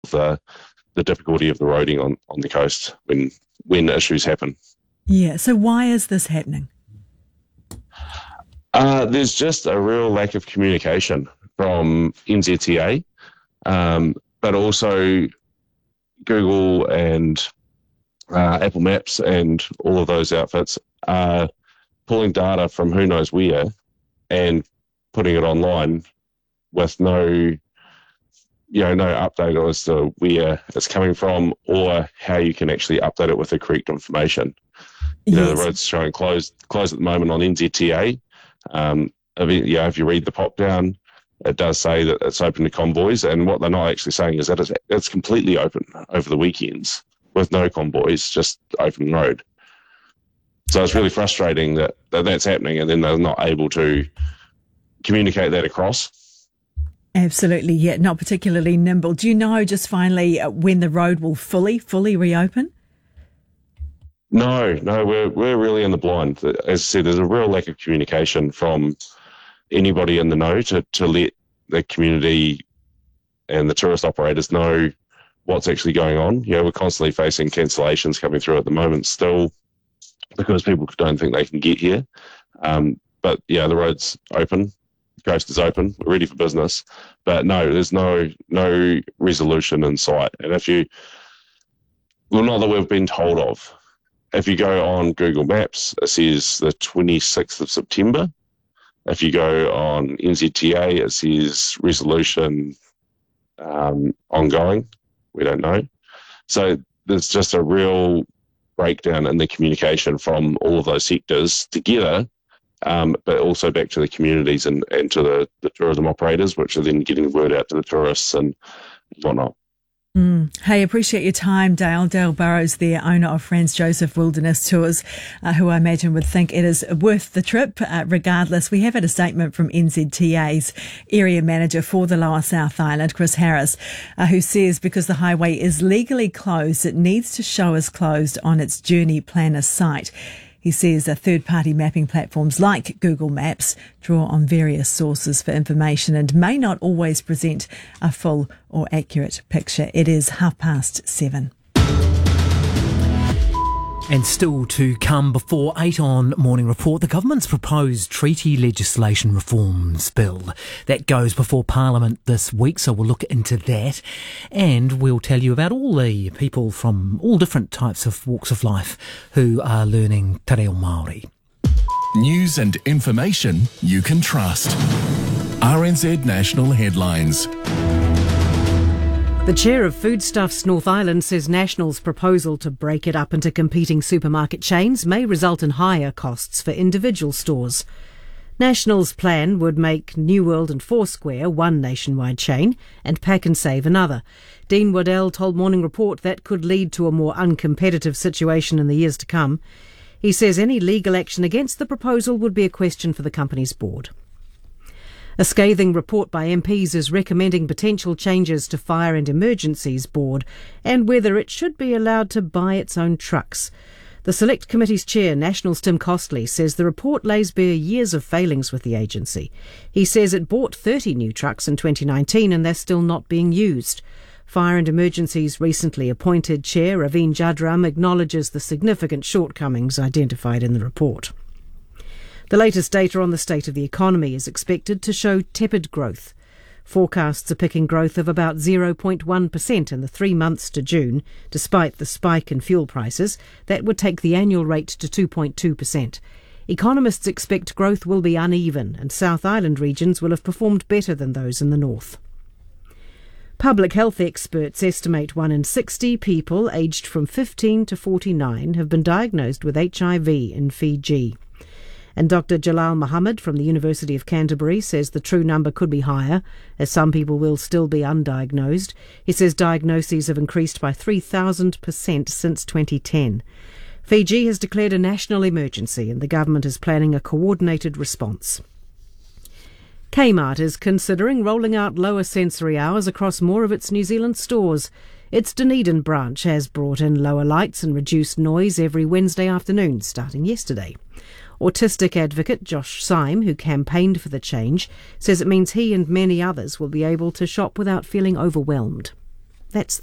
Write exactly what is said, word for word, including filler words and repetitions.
the the difficulty of the roading on, on the coast when when issues happen. Yeah, so why is this happening? Uh, there's just a real lack of communication from N Z T A, um, but also Google and uh, Apple Maps and all of those outfits are pulling data from who knows where and putting it online with no, you know, no update as to where it's coming from or how you can actually update it with the correct information. You know, Yes. the road's showing closed, closed at the moment on N Z T A. Um, I mean, yeah, if you read the pop down, it does say that it's open to convoys, and what they're not actually saying is that it's, it's completely open over the weekends with no convoys, just open road. So it's really frustrating that, that that's happening, and then they're not able to communicate that across. Absolutely, yeah, not particularly nimble. Do you know just finally uh, when the road will fully, fully reopen? No, no, we're we're really in the blind. As I said, there's a real lack of communication from anybody in the know to, to let the community and the tourist operators know what's actually going on. You know, we're constantly facing cancellations coming through at the moment still because people don't think they can get here. Um, but yeah, the road's open, the coast is open, we're ready for business. But no, there's no no resolution in sight. And if you, well, not that we've been told of. If you go on Google Maps, it says the twenty-sixth of September. If you go on N Z T A, it says resolution um, ongoing. We don't know. So there's just a real breakdown in the communication from all of those sectors together, um, but also back to the communities and, and to the, the tourism operators, which are then getting the word out to the tourists and whatnot. Mm. Hey, appreciate your time, Dale. Dale Burrows, the owner of Franz Josef Wilderness Tours, uh, who I imagine would think it is worth the trip uh, regardless. We have had a statement from N Z T A's area manager for the Lower South Island, Chris Harris, uh, who says because the highway is legally closed, it needs to show as closed on its Journey Planner site. He says that third-party mapping platforms like Google Maps draw on various sources for information and may not always present a full or accurate picture. It is half past seven. And still to come before eight on Morning Report, the government's proposed treaty legislation reforms bill. That goes before Parliament this week, so we'll look into that. And we'll tell you about all the people from all different types of walks of life who are learning te reo Māori. News and information you can trust. R N Z National Headlines. The chair of Foodstuffs North Island says National's proposal to break it up into competing supermarket chains may result in higher costs for individual stores. National's plan would make New World and Foursquare one nationwide chain and Pack and Save another. Dean Waddell told Morning Report that could lead to a more uncompetitive situation in the years to come. He says any legal action against the proposal would be a question for the company's board. A scathing report by M Ps is recommending potential changes to Fire and Emergencies Board and whether it should be allowed to buy its own trucks. The Select Committee's chair, National's Tim Costley, says the report lays bare years of failings with the agency. He says it bought thirty new trucks in twenty nineteen and they're still not being used. Fire and Emergencies recently appointed chair Raveen Jadram acknowledges the significant shortcomings identified in the report. The latest data on the state of the economy is expected to show tepid growth. Forecasts are picking growth of about zero point one percent in the three months to June, despite the spike in fuel prices. That would take the annual rate to two point two percent. Economists expect growth will be uneven and South Island regions will have performed better than those in the north. Public health experts estimate one in sixty people aged from fifteen to forty-nine have been diagnosed with H I V in Fiji. And Doctor Jalal Muhammad from the University of Canterbury says the true number could be higher, as some people will still be undiagnosed. He says diagnoses have increased by three thousand percent since twenty ten. Fiji has declared a national emergency and the government is planning a coordinated response. Kmart is considering rolling out lower sensory hours across more of its New Zealand stores. Its Dunedin branch has brought in lower lights and reduced noise every Wednesday afternoon, starting yesterday. Autistic advocate Josh Syme, who campaigned for the change, says it means he and many others will be able to shop without feeling overwhelmed. That's